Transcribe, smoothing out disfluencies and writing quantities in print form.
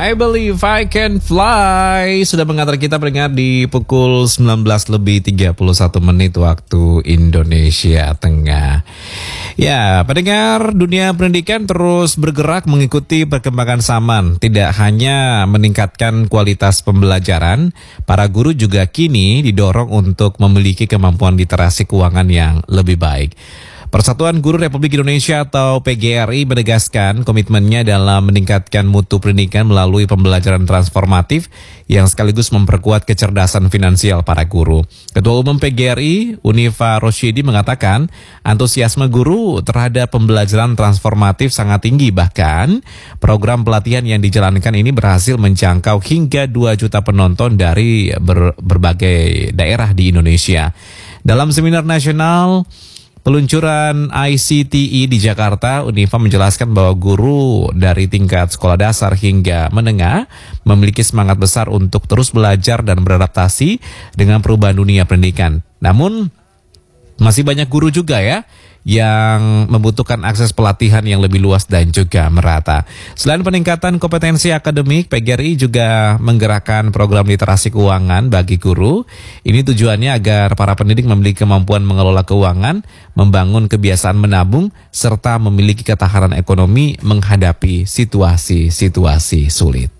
I Believe I Can Fly sudah mengantar kita pendengar di pukul 19:31 waktu Indonesia Tengah. Ya, pendengar, dunia pendidikan terus bergerak mengikuti perkembangan zaman. Tidak hanya meningkatkan kualitas pembelajaran, para guru juga kini didorong untuk memiliki kemampuan literasi keuangan yang lebih baik. Persatuan Guru Republik Indonesia atau PGRI menegaskan komitmennya dalam meningkatkan mutu pendidikan melalui pembelajaran transformatif yang sekaligus memperkuat kecerdasan finansial para guru. Ketua Umum PGRI, Unifa Rosyidi, mengatakan antusiasme guru terhadap pembelajaran transformatif sangat tinggi. Bahkan program pelatihan yang dijalankan ini berhasil menjangkau hingga 2 juta penonton dari berbagai daerah di Indonesia. Dalam seminar nasional peluncuran ICTE di Jakarta, Unifa menjelaskan bahwa guru dari tingkat sekolah dasar hingga menengah memiliki semangat besar untuk terus belajar dan beradaptasi dengan perubahan dunia pendidikan. Namun, masih banyak guru juga ya yang membutuhkan akses pelatihan yang lebih luas dan juga merata. Selain peningkatan kompetensi akademik, PGRI juga menggerakkan program literasi keuangan bagi guru. Ini tujuannya agar para pendidik memiliki kemampuan mengelola keuangan, membangun kebiasaan menabung, serta memiliki ketahanan ekonomi menghadapi situasi-situasi sulit.